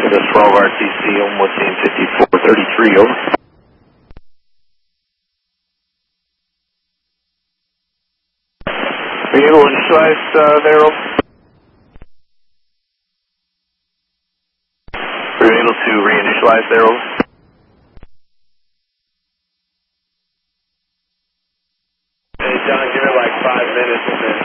This 12 RTC on 145433, over. Are you able to initialize there, over? Are you able to reinitialize there, over? Hey, John, give it like 5 minutes and then